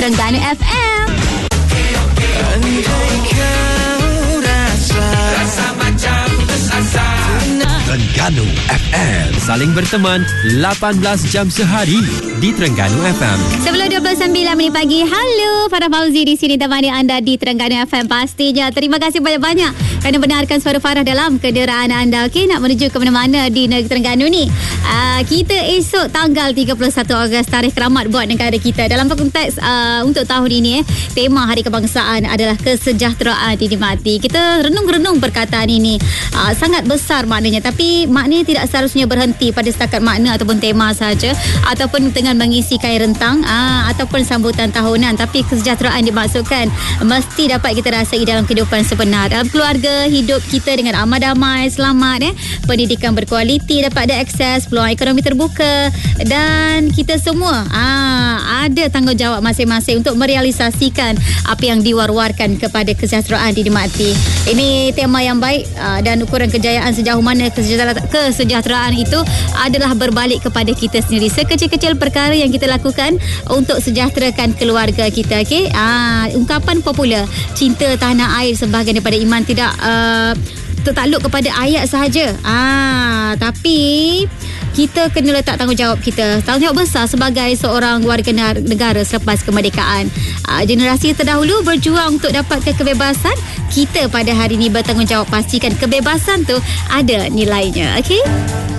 Terengganu FM. Terengganu FM, saling berteman 18 jam sehari di Terengganu FM. Sebelum 29 minit pagi, halo Farah Fauzi di sini temani anda di Terengganu FM. Pastinya terima kasih banyak-banyak kerana benarkan suara Farah dalam kenderaan anda. Okey, nak menuju ke mana-mana di negeri Terengganu ni. Kita esok tanggal 31 Ogos, tarikh keramat buat negara kita. Dalam konteks untuk tahun ini, tema Hari Kebangsaan adalah kesejahteraan dinikmati. Kita renung-renung perkataan ini. Sangat besar maknanya, tapi maknanya tidak seharusnya berhenti pada setakat makna ataupun tema saja, ataupun dengan mengisi kain rentang ataupun sambutan tahunan. Tapi kesejahteraan dimaksudkan mesti dapat kita rasai dalam kehidupan sebenar, dalam keluarga, hidup kita dengan aman damai, selamat, pendidikan berkualiti dapat diakses, peluang ekonomi terbuka, dan kita semua ada tanggungjawab masing-masing untuk merealisasikan apa yang diwar-warkan kepada kesejahteraan dinikmati. Ini tema yang baik, dan ukuran kejayaan sejauh mana kesejahteraan itu adalah berbalik kepada kita sendiri. Sekecil-kecil perkara yang kita lakukan untuk sejahterakan keluarga kita. Okay? Ungkapan popular, cinta tanah air sebahagian daripada iman, tidak tertakluk kepada ayat sahaja. Tapi kita kena letak tanggungjawab kita. Tanggungjawab besar sebagai seorang warga negara selepas kemerdekaan. Generasi terdahulu berjuang untuk dapatkan kebebasan. Kita pada hari ini bertanggungjawab pastikan kebebasan tu ada nilainya. Okey?